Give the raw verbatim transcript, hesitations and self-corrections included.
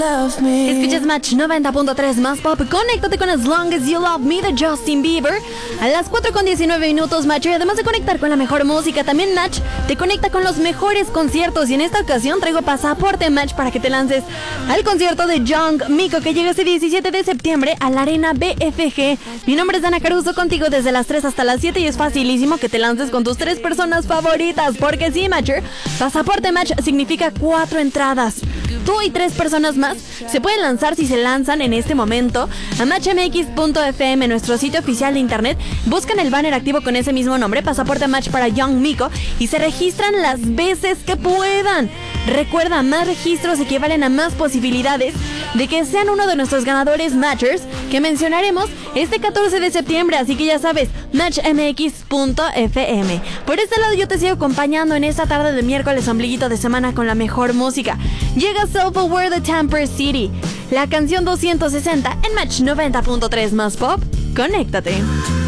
Escuchas Match noventa punto tres más pop. Conéctate con As Long As You Love Me de Justin Bieber a las cuatro con diecinueve minutos, Match. Y además de conectar con la mejor música, también Match te conecta con los mejores conciertos. Y en esta ocasión traigo pasaporte Match para que te lances al concierto de Young Miko, que llega este diecisiete de septiembre a la Arena B F G. Mi nombre es Dana Caruso, contigo desde las tres hasta las siete, y es facilísimo que te lances con tus tres personas favoritas. Porque sí, Matcher, pasaporte Match significa cuatro entradas. Tú y tres personas más se pueden lanzar si se lanzan en este momento a match m x punto f m, nuestro sitio oficial de internet. Buscan el banner activo con ese mismo nombre, Pasaporte Match para Young Miko, y se registran las veces que puedan. Recuerda, más registros equivalen a más posibilidades de que sean uno de nuestros ganadores Matchers que mencionaremos este catorce de septiembre. Así que ya sabes, match m x punto f m. Por este lado yo te sigo acompañando en esta tarde de miércoles, ombliguito de semana, con la mejor música. Llega Self-Aware de Tamper City, la canción doscientos sesenta en Match noventa punto tres más pop. Conéctate.